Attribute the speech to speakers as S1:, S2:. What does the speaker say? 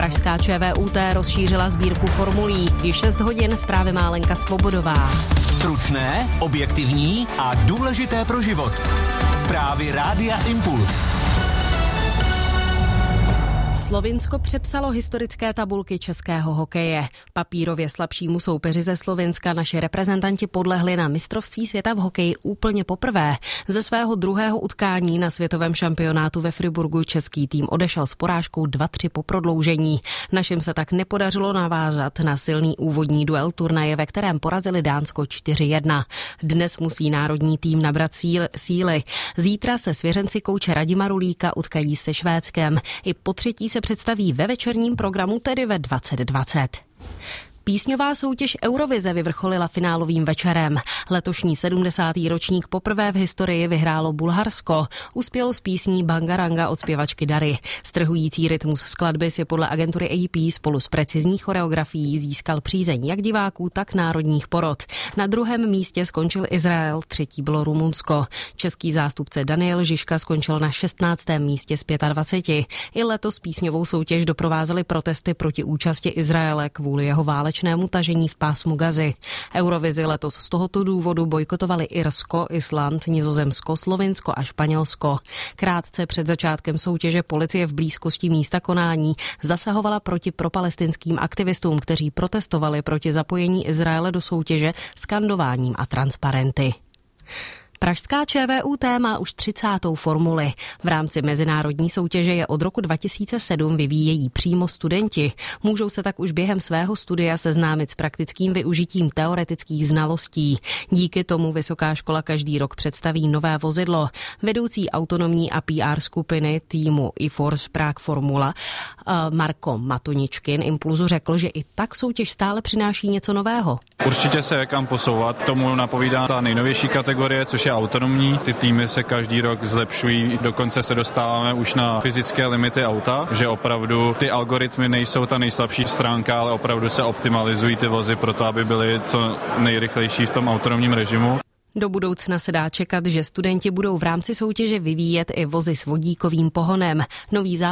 S1: Pražská ČVUT rozšířila sbírku formulí. Je 6 hodin, zprávy má Lenka Svobodová.
S2: Stručné, objektivní a důležité pro život. Zprávy Rádia Impuls.
S1: Slovinsko přepsalo historické tabulky českého hokeje. Papírově slabšímu soupeři ze Slovinska naši reprezentanti podlehli na mistrovství světa v hokeji úplně poprvé. Ze svého druhého utkání na světovém šampionátu ve Friburgu český tým odešel s porážkou 2-3 po prodloužení. Našim se tak nepodařilo navázat na silný úvodní duel turnaje, ve kterém porazili Dánsko 4-1. Dnes musí národní tým nabrat síly. Zítra se svěřenci kouče Radima Rulíka utkají se Švédskem. I po třetí se představí ve večerním programu, tedy ve 20:20. Písňová soutěž Eurovize vyvrcholila finálovým večerem. Letošní 70. ročník poprvé v historii vyhrálo Bulharsko. Uspělo s písní Bangaranga od zpěvačky Dary. Strhující rytmus skladby si podle agentury AP spolu s precizní choreografií získal přízeň jak diváků, tak národních porot. Na druhém místě skončil Izrael, třetí bylo Rumunsko. Český zástupce Daniel Žižka skončil na 16. místě z 25. I letos písňovou soutěž doprovázely protesty proti účasti Izraele kvůli jeho válečnému tažení v pásmu Gazy. Eurovizi letos z tohoto důvodu bojkotovali Irsko, Island, Nizozemsko, Slovinsko a Španělsko. Krátce před začátkem soutěže policie v blízkosti místa konání zasahovala proti propalestinským aktivistům, kteří protestovali proti zapojení Izraele do soutěže skandováním a transparenty. Pražská ČVUT má už 30. formuli. V rámci mezinárodní soutěže je od roku 2007 vyvíjejí přímo studenti. Můžou se tak už během svého studia seznámit s praktickým využitím teoretických znalostí. Díky tomu vysoká škola každý rok představí nové vozidlo. Vedoucí autonomní a PR skupiny týmu iForce Prague Formula Marko Matuničkin Impulzu řekl, že i tak soutěž stále přináší něco nového.
S3: Určitě se kam posouvat. Tomu napovídá ta nejnovější kategorie, což je autonomní. Ty týmy se každý rok zlepšují, dokonce se dostáváme už na fyzické limity auta, že opravdu ty algoritmy nejsou ta nejslabší stránka, ale opravdu se optimalizují ty vozy pro to, aby byly co nejrychlejší v tom autonomním režimu.
S1: Do budoucna se dá čekat, že studenti budou v rámci soutěže vyvíjet i vozy s vodíkovým pohonem. Nový